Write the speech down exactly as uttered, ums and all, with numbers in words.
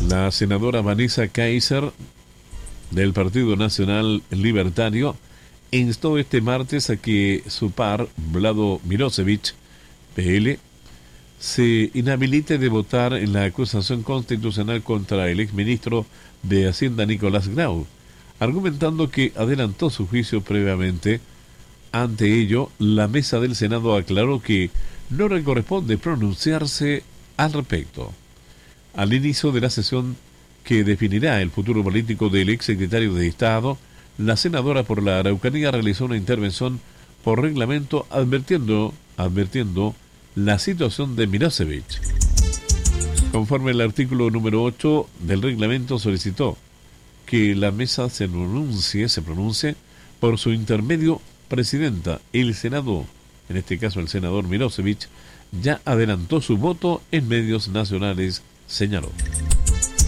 La senadora Vanessa Kaiser, del Partido Nacional Libertario, instó este martes a que su par, Vlado Milosevic, P L, se inhabilite de votar en la acusación constitucional contra el exministro de Hacienda Nicolás Grau, argumentando que adelantó su juicio previamente. Ante ello, la mesa del Senado aclaró que no le corresponde pronunciarse al respecto. Al inicio de la sesión que definirá el futuro político del exsecretario de Estado, la senadora por la Araucanía realizó una intervención por reglamento advirtiendo, advirtiendo la situación de Milosevic. Conforme el artículo número ocho del reglamento, solicitó que la mesa se pronuncie, se pronuncie por su intermedio presidenta. El Senado, en este caso el senador Milosevic, ya adelantó su voto en medios nacionales, señaló.